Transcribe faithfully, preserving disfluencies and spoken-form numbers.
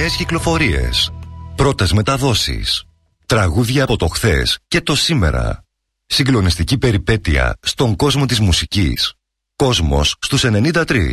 νέες κυκλοφορίες, πρώτες μεταδόσεις, τραγούδια από το χθες και το σήμερα. Συγκλονιστική περιπέτεια στον κόσμο της μουσικής. Κόσμος στους ενενήντα τρία.